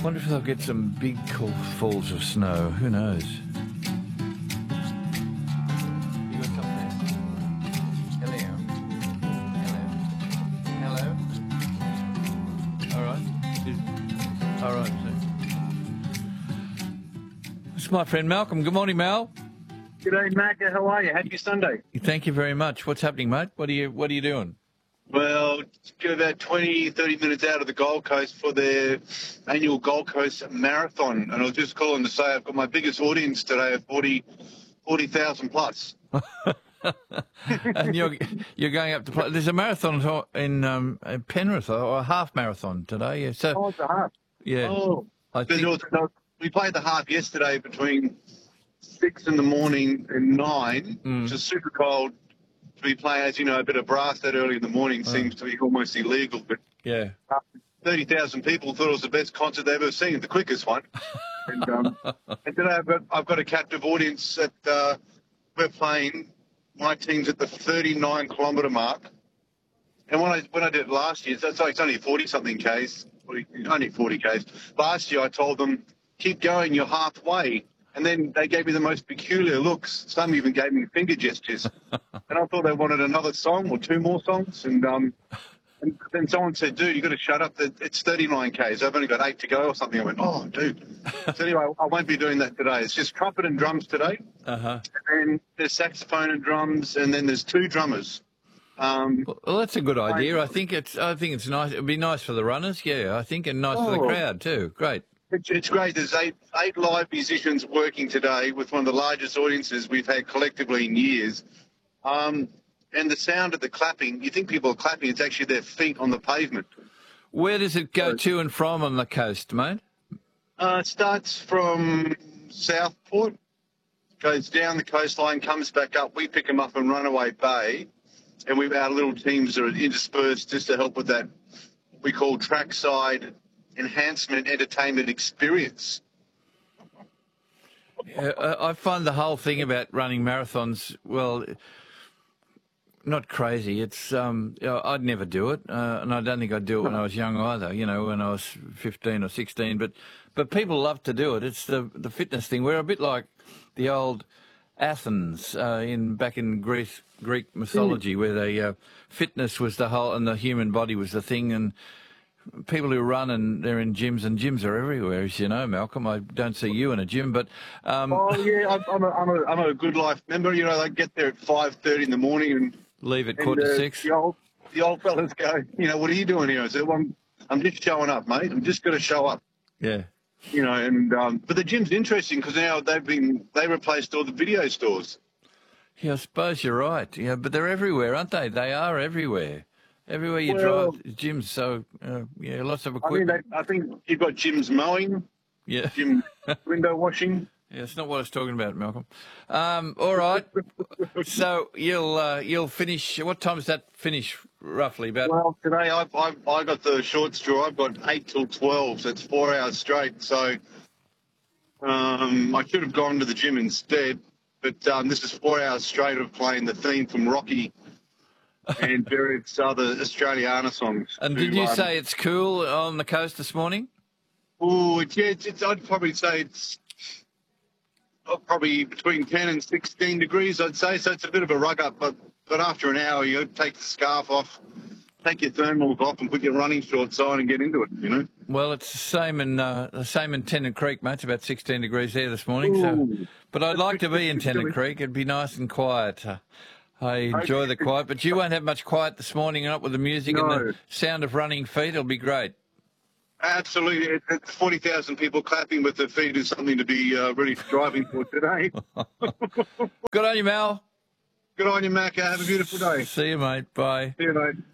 Wonder if they'll get some big falls of snow. Who knows? You got something there? Hello. Hello. Hello. All right. All right. So. This is my friend Malcolm. Good morning, Mal. G'day, Macca. How are you? Happy Sunday. Thank you very much. What's happening, mate? What are you doing? Well, about 20, 30 minutes out of the Gold Coast for their annual Gold Coast Marathon. And I was just calling to say I've got my biggest audience today of 40,000 plus. And you're going up to play. There's a marathon in Penrith, or a half marathon today. Yeah. So, it's a half. Yeah. Oh, I think, we played the half yesterday between 6 in the morning and 9, which is super cold. To be playing, as you know, a bit of brass that early in the morning seems to be almost illegal. But yeah, 30,000 people thought it was the best concert they've ever seen, the quickest one. And today I've got a captive audience that we're playing. My team's at the 39-kilometre mark. And when I did it last year, it's only 40-something Ks, only 40 Ks. Last year I told them, keep going, you're halfway. And then they gave me the most peculiar looks. Some even gave me finger gestures. And I thought they wanted another song or two more songs. And then someone said, dude, you got to shut up. It's 39 Ks. I've only got 8 to go or something. I went, oh, dude. So anyway, I won't be doing that today. It's just trumpet and drums today. Uh-huh. And then there's saxophone and drums. And then there's 2 drummers. Well, that's a good idea. I think it's nice. It'd be nice for the runners, yeah, I think, and nice for the crowd too. Great. It's great. There's eight live musicians working today with one of the largest audiences we've had collectively in years. And the sound of the clapping, you think people are clapping, it's actually their feet on the pavement. Where does it go to and from on the coast, mate? It starts from Southport, goes down the coastline, comes back up. We pick them up in Runaway Bay, and our little teams are interspersed just to help with that we call trackside enhancement entertainment experience. Yeah, I find the whole thing about running marathons, well, not crazy. It's I'd never do it, and I don't think I'd do it when I was young either. You know, when I was 15 or 16. But people love to do it. It's the fitness thing. We're a bit like the old Athens back in Greek mythology, where the fitness was the whole, and the human body was the thing, and people who run and they're in gyms, and gyms are everywhere, as you know, Malcolm. I don't see you in a gym, but oh yeah, I'm a Good Life member. You know, they get there at 5:30 in the morning and leave at 5:45. The old fellas go, you know, what are you doing here? I said, well, I'm just showing up, mate. I'm just going to show up. Yeah. You know, and but the gym's interesting because now they replaced all the video stores. Yeah, I suppose you're right. Yeah, but they're everywhere, aren't they? They are everywhere. Everywhere you drive, gyms. So yeah, lots of equipment. I think you've got gyms mowing. Yeah. Gym window washing. Yeah, it's not what I was talking about, Malcolm. All right. So you'll finish. What time does that finish roughly? About. Well, today I got the short straw. I've got 8 till 12, so it's 4 hours straight. So I should have gone to the gym instead, but this is 4 hours straight of playing the theme from Rocky and various other Australiana songs. And did you say it's cool on the coast this morning? Oh, I'd probably say it's probably between 10 and 16 degrees, I'd say. So it's a bit of a rug up, but after an hour, you take the scarf off, take your thermals off, and put your running shorts on and get into it. You know. Well, it's the same in Tennant Creek, mate. It's about 16 degrees there this morning. So, but I'd like to be in Tennant Creek. It'd be nice and quiet. I enjoy the quiet, but you won't have much quiet this morning, not with the music and the sound of running feet. It'll be great. Absolutely. It's 40,000 people clapping with their feet is something to be really striving for today. Good on you, Mal. Good on you, Macca. Have a beautiful day. See you, mate. Bye. See you, mate.